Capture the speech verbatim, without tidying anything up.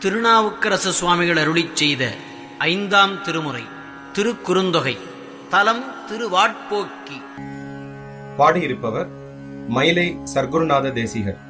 திருநாவுக்கரசு சுவாமிகள் அருளிச் செய்த ஐந்தாம் திருமுறை திருக்குறுந்தொகை. தலம் திருவாட்போக்கி. பாடியிருப்பவர் மயிலை சர்க்குருநாத தேசிகர்.